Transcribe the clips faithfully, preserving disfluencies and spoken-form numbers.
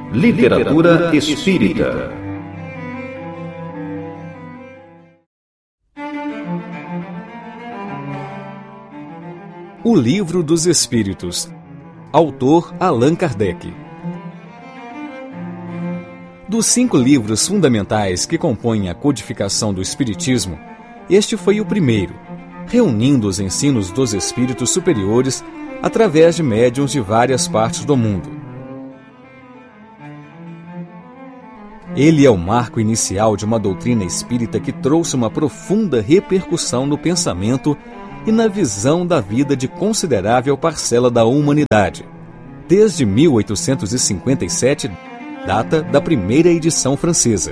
Literatura espírita. O Livro dos Espíritos. Autor Allan Kardec. Dos cinco livros fundamentais que compõem a codificação do Espiritismo, este foi o primeiro, reunindo os ensinos dos espíritos superiores através de médiuns de várias partes do mundo. Ele é o marco inicial de uma doutrina espírita que trouxe uma profunda repercussão no pensamento e na visão da vida de considerável parcela da humanidade, desde mil oitocentos e cinquenta e sete, data da primeira edição francesa.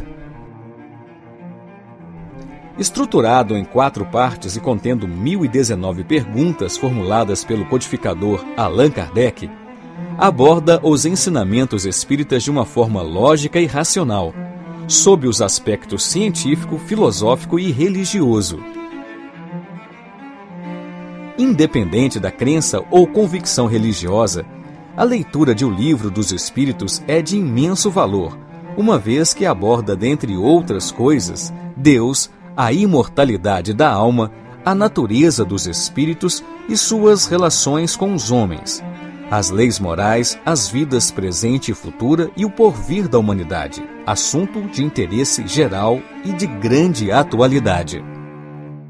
Estruturado em quatro partes e contendo mil e dezenove perguntas formuladas pelo codificador Allan Kardec, aborda os ensinamentos espíritas de uma forma lógica e racional, sob os aspectos científico, filosófico e religioso. Independente da crença ou convicção religiosa, a leitura de O Livro dos Espíritos é de imenso valor, uma vez que aborda, dentre outras coisas, Deus, a imortalidade da alma, a natureza dos espíritos e suas relações com os homens, as leis morais, as vidas presente e futura e o porvir da humanidade, assunto de interesse geral e de grande atualidade.